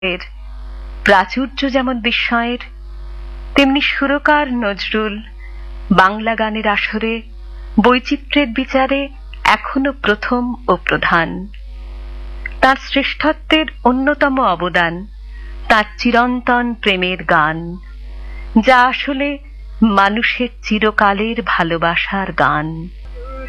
এর প্রাচুর্য যেমন বিস্ময়ের, তেমনি সুরকার নজরুল বাংলা গানের আসরে বৈচিত্র্যের বিচারে এখনো প্রথম ও প্রধান। তার শ্রেষ্ঠত্বের অন্যতম অবদান তার চিরন্তন প্রেমের গান, যা আসলে মানুষের চিরকালের ভালোবাসার গান।